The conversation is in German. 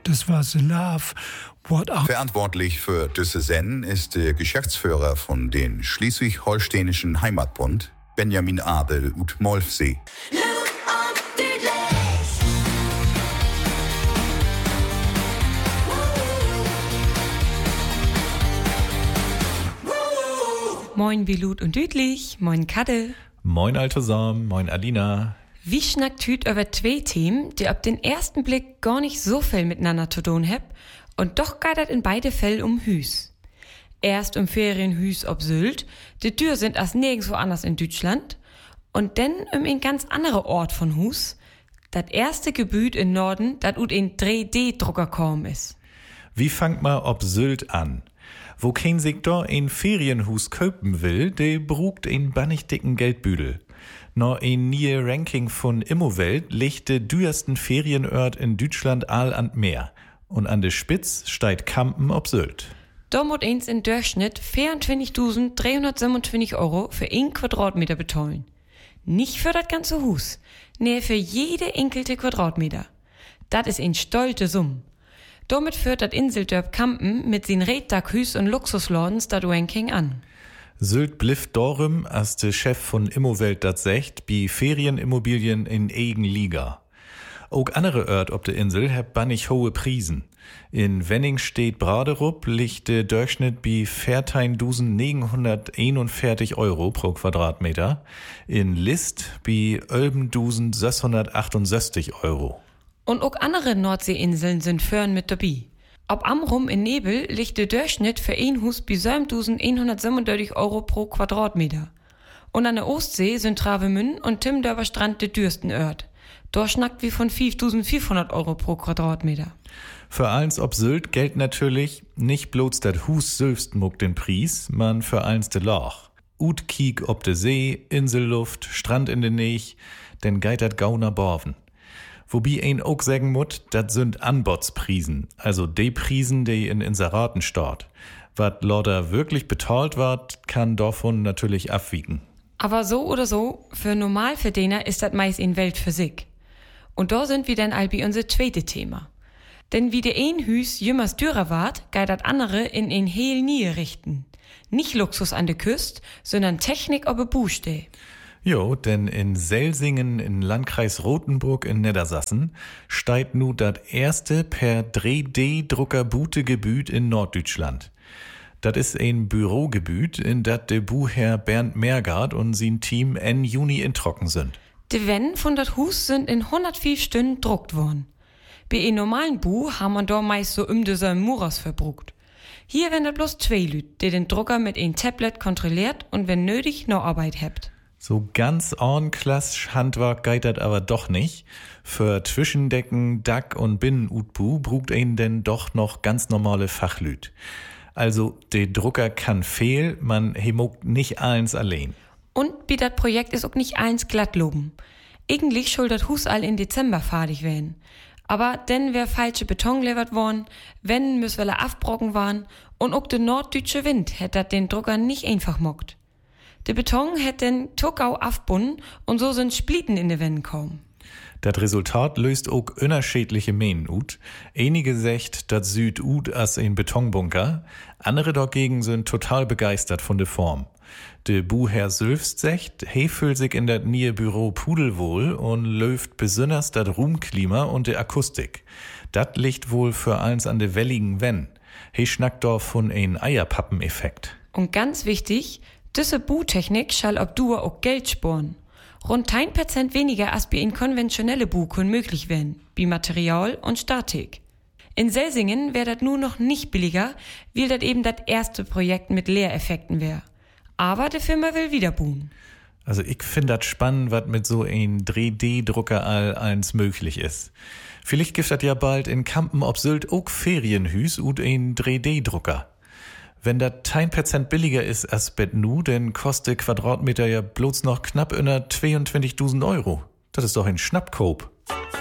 das war The Love. Verantwortlich für diese Sendung ist der Geschäftsführer von den Schleswig-Holsteinischen Heimatbund, Benjamin Abel ut Molfsee. Moin Bilut und Düdlich, moin Kadde. Moin Alte Sam, moin Alina. Wie schnackt hüt über zwei Themen, die auf den ersten Blick gar nicht so viel miteinander zu tun heb, und doch geht in beide Fälle um Hüs. Erst um Ferienhüs ob Sylt, die Tür sind als nirgendwo anders in Deutschland, und dann um ein ganz anderer Ort von Hus, das erste Gebüt in Norden, das ut ein 3D-Drucker kaum ist. Wie fangt ma ob Sylt an? Wo kein sich da ein Ferienhus kaufen will, der brugt ein bannig dicken Geldbüdel. Noch ein nie Ranking von Immowelt legt der dürsten Ferienort in Deutschland all an Meer. Und an der Spitz steigt Kampen ob Sylt. Da muss eins in Durchschnitt 24.327 € für 1 Quadratmeter betollen. Nicht für das ganze Hus, nee, für jede enkelte Quadratmeter. Das ist ein stolte Summ. Damit führt das Inseldörp Kampen mit sin Reddackhüs und Luxuslordens das Ranking an. Sylt blifft darum, als der Chef von Immowelt dat secht, bi Ferienimmobilien in eigen Liga. Auch andere Ort ob der Insel hab bannig hohe Priesen. In Wenning steht Braderup liegt der Durchschnitt bi 14.941 € pro Quadratmeter. In List bi 11.668 €. Und auch andere Nordseeinseln sind Föhren mit dabei. Ob Amrum in Nebel liegt der Durchschnitt für ein Hus bei 7.137 € pro Quadratmeter. Und an der Ostsee sind Travemünde und Timdörfer Strand der dürsten Ort. Da schnackt wie von 5.500 € pro Quadratmeter. Für eins ob Sylt gilt natürlich nicht bloß dat Hus selbst muckt den Preis, man für eins de Loch. Ut kiek ob de See, Inselluft, Strand in de Näch, denn geit dat Gauner Borven. Wobei ein auch sagen muss, das sind Anbotspriesen, also die Priesen, die in Inseraten steht. Was lauter wirklich betalt wird, kann davon natürlich abwiegen. Aber so oder so, für Normalverdiener ist das meist in Welt für sich. Und da sind wir dann all bei unser zweites Thema. Denn wie der ein Hüs jümmers dürer ward, geht das andere in ein heel Nähe richten. Nicht Luxus an der Küste, sondern Technik ob Buchsteh. Jo, denn in Selsingen in Landkreis Rothenburg in Niedersassen steigt nu dat erste per 3D-Drucker-Bute-Gebüt in Norddeutschland. Dat is ein Bürogebüt, in dat de Buchherr Bernd Mergard und sein Team en Juni in Trocken sind. Die Wände von dat Hus sind in 104 Stunden druckt worden. Bei ein normalen Bu haben man da meist so de Muras verbrucht. Hier werden dat bloß 2 Lüt, die den Drucker mit ein Tablet kontrolliert und wenn nötig noch Arbeit hebt. So ganz ornklassisch Handwerk geht das aber doch nicht. Für Zwischendecken, Dack und Binnen-Utbu brugt ihn denn doch noch ganz normale Fachlüt. Also, der Drucker kann fehl, man hemogt nicht eins allein. Und bei dat Projekt ist auch nicht eins glatt loben. Eigentlich schuld Hus all in Dezember fertig werden. Aber denn wär falsche Beton levert worden, wenn müswelle Afbrocken waren und auch der norddeutsche Wind hätt dat den Drucker nicht einfach mockt. Der Beton hätt den Tuckau afbunden und so sind Spliten in de Wänden kaum. Das Resultat löst auch unterschiedliche Mähen ut. Einige secht, dat süd ut as ein Betonbunker, andere dagegen sind total begeistert von der Form. Der Buchherr Sülfst secht, he fühlt sich in dat nie Büro pudelwohl und löft besonders dat Ruhmklima und de Akustik. Dat liegt wohl für eins an de welligen Wenn. He schnackt doch von ein Eierpappeneffekt. Und ganz wichtig, diese Bu-Technik schall ob Dauer auch Geld sparen. Rund 1% weniger als bei ein konventionelle Bu können möglich werden, wie Material und Statik. In Selsingen wär das nur noch nicht billiger, weil das eben das erste Projekt mit Leereffekten wär. Aber die Firma will wieder buhen. Also ich finde das spannend, was mit so ein 3D-Drucker all eins möglich ist. Vielleicht gibt das ja bald in Kampen ob Sylt auch Ferienhüs und ein 3D-Drucker. Wenn das 1% billiger ist als bet nu, dann kostet Quadratmeter ja bloß noch knapp unter 22.000 €. Das ist doch ein Schnappkoop.